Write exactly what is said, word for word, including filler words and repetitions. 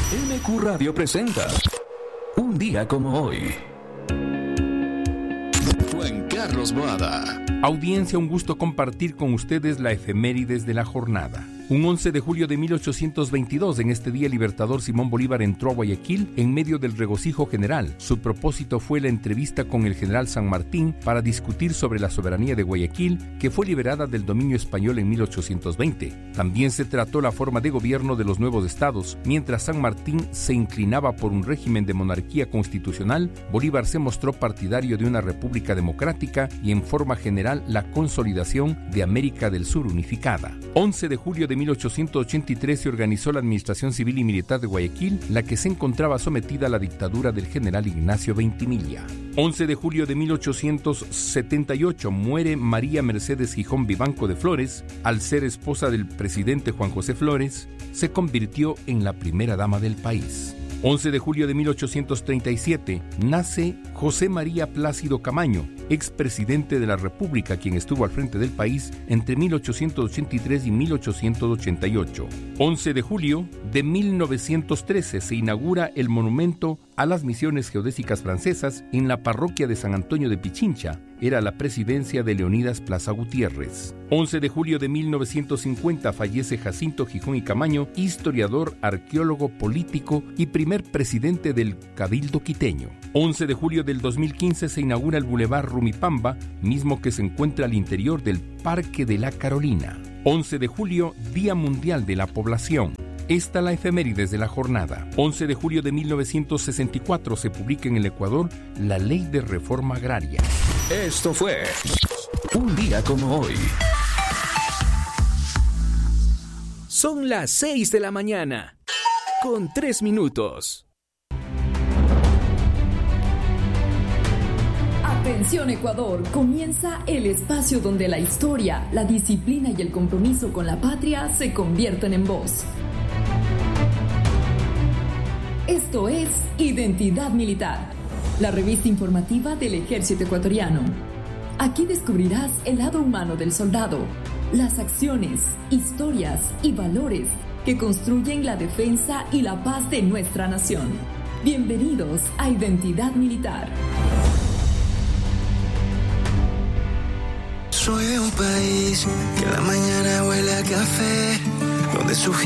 M Q Radio presenta Un día como hoy. Juan Carlos Boada. Audiencia, un gusto compartir con ustedes la efemérides de la jornada. Un once de julio de mil ochocientos veintidós, en este día el libertador Simón Bolívar entró a Guayaquil en medio del regocijo general. Su propósito fue la entrevista con el general San Martín para discutir sobre la soberanía de Guayaquil, que fue liberada del dominio español en mil ochocientos veinte. También se trató la forma de gobierno de los nuevos estados. Mientras San Martín se inclinaba por un régimen de monarquía constitucional, Bolívar se mostró partidario de una república democrática y en forma general la consolidación de América del Sur unificada. once de julio de mil ochocientos ochenta y tres se organizó la Administración Civil y Militar de Guayaquil, la que se encontraba sometida a la dictadura del general Ignacio Veintimilla. once de julio de mil ochocientos setenta y ocho muere María Mercedes Gijón Vivanco de Flores. Al ser esposa del presidente Juan José Flores, se convirtió en la primera dama del país. once de julio de mil ochocientos treinta y siete nace José María Plácido Camaño, expresidente de la República, quien estuvo al frente del país entre mil ochocientos ochenta y tres y mil ochocientos ochenta y ocho. once de julio de mil novecientos trece se inaugura el monumento a las misiones geodésicas francesas en la parroquia de San Antonio de Pichincha. Era la presidencia de Leonidas Plaza Gutiérrez. once de julio de mil novecientos cincuenta fallece Jacinto Gijón y Camaño, historiador, arqueólogo, político y primer presidente del Cabildo quiteño. once de julio del dos mil quince se inaugura el Boulevard Rumipamba, mismo que se encuentra al interior del Parque de la Carolina. once de julio, Día Mundial de la Población. Esta la efemérides de la jornada. once de julio de mil novecientos sesenta y cuatro se publica en el Ecuador la Ley de Reforma Agraria. Esto fue Un día como hoy. Son las seis de la mañana, con tres minutos. Atención Ecuador, comienza el espacio donde la historia, la disciplina y el compromiso con la patria se convierten en voz. Esto es Identidad Militar, la revista informativa del Ejército Ecuatoriano. Aquí descubrirás el lado humano del soldado, las acciones, historias y valores que construyen la defensa y la paz de nuestra nación. Bienvenidos a Identidad Militar. Soy de un país que en la mañana huele a café, donde su